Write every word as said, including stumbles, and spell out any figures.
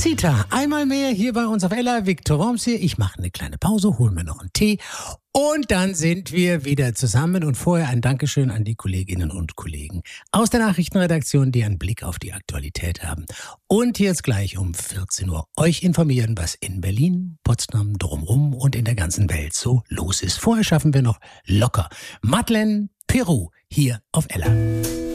Zita, einmal mehr hier bei uns auf Ella. Viktor Worms hier. Ich mache eine kleine Pause, hole mir noch einen Tee und dann sind wir wieder zusammen. Und vorher ein Dankeschön an die Kolleginnen und Kollegen aus der Nachrichtenredaktion, die einen Blick auf die Aktualität haben. Und jetzt gleich um vierzehn Uhr euch informieren, was in Berlin, Potsdam, drumrum und in der ganzen Welt so los ist. Vorher schaffen wir noch locker Madeleine Peru hier auf Ella.